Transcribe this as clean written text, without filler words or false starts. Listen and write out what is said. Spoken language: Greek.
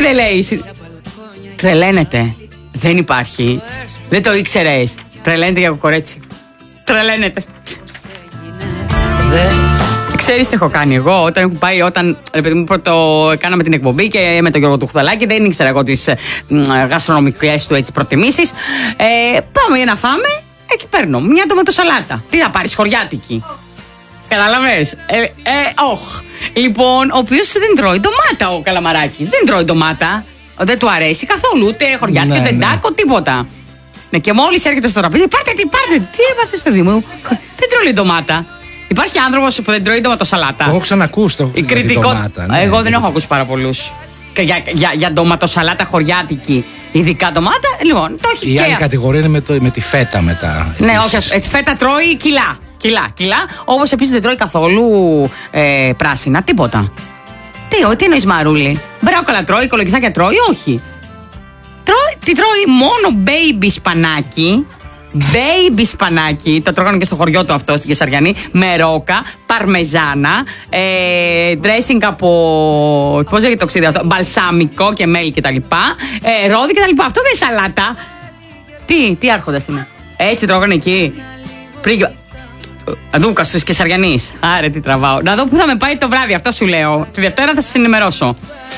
δεν λέει. Τρελαίνεται. Δεν υπάρχει. Δεν το ήξερες. Τρελαίνεται για κοκορέτσι. Τρελαίνεται. Ξέρεις τι έχω κάνει εγώ όταν έχω πάει, πρώτο κάναμε την εκπομπή και με τον Γιώργο του Χουδαλάκη, δεν ήξερα εγώ τις γαστρονομικές του έτσι προτιμήσεις. Πάμε για να φάμε, εκεί παίρνω μια ντοματοσαλάτα. Τι θα πάρεις, χωριάτικη? Καταλαβες? Λοιπόν, ο οποίος δεν τρώει ντομάτα ο Καλαμαράκης. Δεν τρώει ντομάτα. Δεν του αρέσει καθόλου, ούτε χωριάτικη, ούτε ντάκο, τίποτα. Ναι, και μόλις έρχεται στο τραπέζι, πάρτε τι. Τι έπαθες, παιδί μου? Δεν τρώει ντομάτα. Υπάρχει άνθρωπος που δεν τρώει ντοματοσαλάτα. Το έχω ξανακούσει το ντομάτα. Ναι, εγώ δεν έχω ακούσει πάρα πολλούς. Για ντοματοσαλάτα χωριάτικη, ειδικά ντομάτα, λοιπόν, το έχει. Η άλλη κατηγορία είναι με τη φέτα μετά. Ναι, όχι, φέτα τρώει κιλά. Όπως επίσης δεν τρώει καθόλου πράσινα, τίποτα. Τι εννοείς, Μαρούλη? Μπρόκολα τρώει, κολοκυθάκια τρώει, όχι. Τι τρώει? Μόνο baby σπανάκι. Baby σπανάκι, το τρώγανε και στο χωριό του αυτό στην Κεσαριανή, με ρόκα, παρμεζάνα, dressing από, πώς λέγεται το ξύδι αυτό, μπαλσάμικο και μέλι κτλ, ρόδι κτλ. Αυτό δεν είναι σαλάτα. Τι άρχοντας είναι? Έτσι τρώγανε εκεί. Δούκα στους Κεσαριανείς. Άρε τι τραβάω. Να δω που θα με πάει το βράδυ, αυτό σου λέω. Τη Δευτέρα θα σας ενημερώσω.